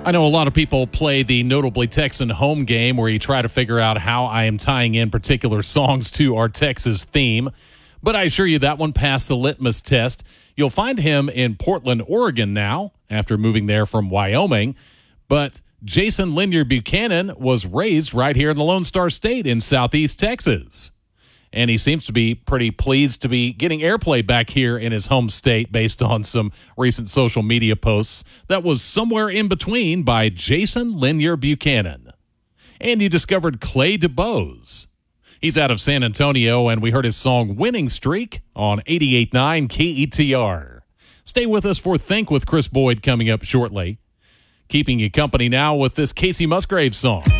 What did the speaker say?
I know a lot of people play the Notably Texan home game where you try to figure out how I am tying in particular songs to our Texas theme. But I assure you that one passed the litmus test. You'll find him in Portland, Oregon now, after moving there from Wyoming. But Jason Lanier Buchanan was raised right here in the Lone Star State in Southeast Texas. And he seems to be pretty pleased to be getting airplay back here in his home state based on some recent social media posts. That was Somewhere in Between by Jason Lanier Buchanan. And you discovered Clay DeBose. He's out of San Antonio, and we heard his song Winning Streak on 88.9 KETR. Stay with us for Think with Chris Boyd coming up shortly. Keeping you company now with this Casey Musgraves song.